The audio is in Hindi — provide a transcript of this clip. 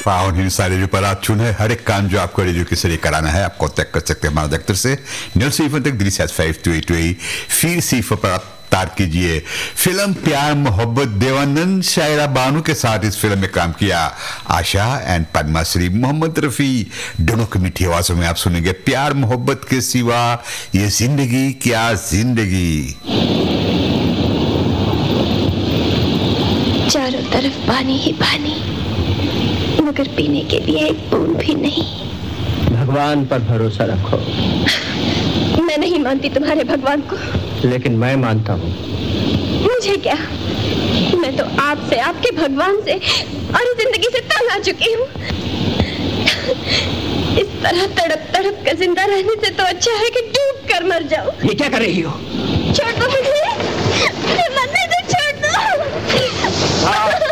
फाउन हिंसा रेडियो पर आप चुने हर एक काम जो आपको रेडियो के जरिए कराना है आप कांटेक्ट कर सकते हैं हमारे दफ्तर से 0 फिर सिफर पर आप तार कीजिए। फिल्म प्यार मोहब्बत देवानंद शायरा बानू के साथ इस फिल्म में काम किया आशा एंड पद्मा श्री, मोहम्मद रफी, दोनों की मीठी आवाजों में आप सुनेंगे प्यार मोहब्बत के सिवा ये जिंदगी क्या जिंदगी। चारों तरफ पानी ही पानी, मगर पीने के लिए एक बूंद भी नहीं। भगवान पर भरोसा रखो। मैं नहीं मानती तुम्हारे भगवान को। लेकिन मैं मानता हूँ। मुझे क्या, मैं तो आपसे, आपके भगवान से और जिंदगी से तंग आ चुकी हूँ। इस तरह तड़प तड़प कर जिंदा रहने से तो अच्छा है कि डूब कर मर जाऊं। ये क्या कर रही हो? छोड़ दो मुझे, मरने दो, छोड़ दो।